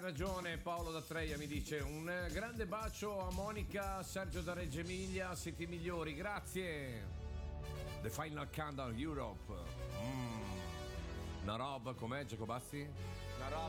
ragione. Paolo da Treia mi dice: un grande bacio a Monica, Sergio da Reggio Emilia, siete i migliori, grazie. The Final Countdown Europe. Una roba, com'è, Giacobazzi? Una roba